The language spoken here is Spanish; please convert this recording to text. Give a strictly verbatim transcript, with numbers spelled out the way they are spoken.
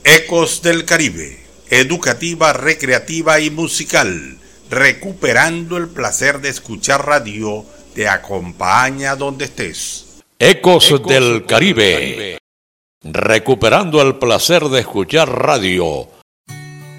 Ecos del Caribe, educativa, recreativa y musical, recuperando el placer de escuchar radio, te acompaña donde estés. Ecos, Ecos del Caribe, Caribe, recuperando el placer de escuchar radio,